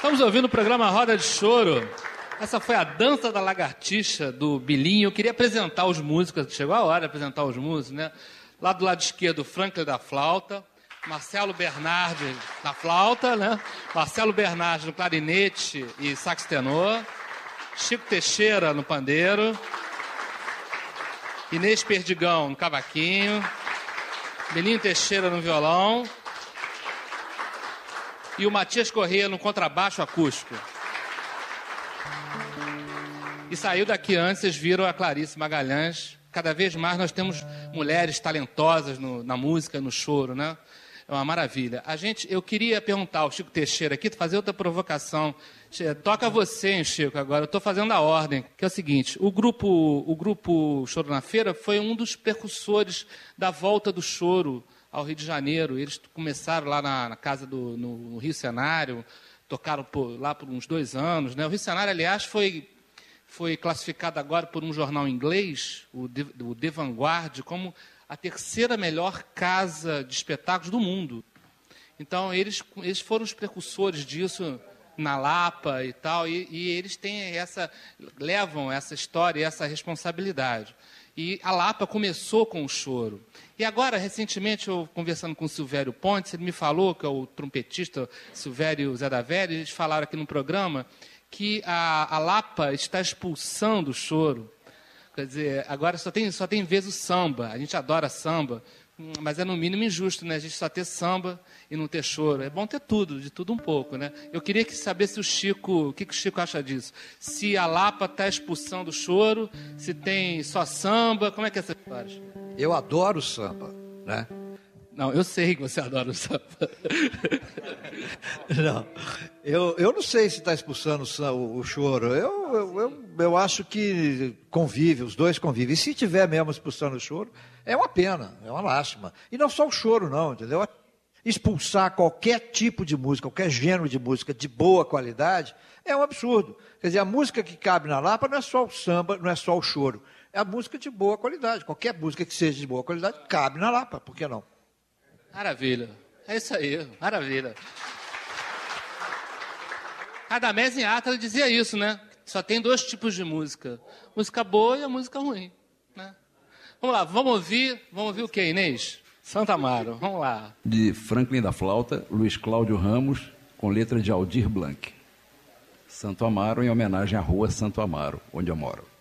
Estamos ouvindo o programa Roda de Choro. Essa foi a Dança da Lagartixa, do Bilinho. Eu queria apresentar os músicos, chegou a hora de apresentar os músicos, né? Lá do lado esquerdo, Franklin da flauta, Marcelo Bernardi na flauta, né? Marcelo Bernardi no clarinete e sax tenor, Chico Teixeira no pandeiro, Inês Perdigão no cavaquinho, Belinho Teixeira no violão e o Matias Corrêa no contrabaixo acústico. E saiu daqui antes, vocês viram a Clarice Magalhães. Cada vez mais nós temos mulheres talentosas na música, no choro, né? É uma maravilha. Eu queria perguntar ao Chico Teixeira aqui, fazer outra provocação. Toca você, hein, Chico, agora. Eu estou fazendo a ordem, que é o seguinte. O grupo Choro na Feira foi um dos precursores da volta do choro ao Rio de Janeiro. Eles começaram lá na casa no Rio Cenário, tocaram lá por uns 2 anos, né? O Rio Cenário, aliás, foi classificado agora por um jornal inglês, o The Vanguard, como a 3ª melhor casa de espetáculos do mundo. Então, eles foram os precursores disso na Lapa e tal, e eles levam essa história e essa responsabilidade. E a Lapa começou com o choro. E agora, recentemente, eu conversando com o Silvério Pontes, ele me falou, que é o trompetista Silvério Zé da Velha, eles falaram aqui no programa que a Lapa está expulsando o choro. Quer dizer, agora só tem vez o samba. A gente adora samba, mas é no mínimo injusto, né? A gente só ter samba e não ter choro. É bom ter tudo, de tudo um pouco, né? Eu queria saber se o que o Chico acha disso. Se a Lapa está expulsando o choro, se tem só samba, como é que é essa história? Eu adoro samba, né? Não, eu sei que você adora o samba. Não, eu não sei se está expulsando o choro. Eu acho que os dois convivem. E se tiver mesmo expulsando o choro, é uma pena, é uma lástima. E não só o choro, não, entendeu? Expulsar qualquer tipo de música, qualquer gênero de música de boa qualidade, é um absurdo. Quer dizer, a música que cabe na Lapa não é só o samba, não é só o choro. É a música de boa qualidade. Qualquer música que seja de boa qualidade cabe na Lapa, por que não? Maravilha. É isso aí, maravilha. Radamés em Átila dizia isso, né? Só tem 2 tipos de música. Música boa e a música ruim, né? Vamos lá, vamos ouvir o quê, Inês? Santa Amaro, vamos lá. De Franklin da flauta, Luiz Cláudio Ramos, com letra de Aldir Blanc. Santo Amaro, em homenagem à rua Santo Amaro, onde eu moro.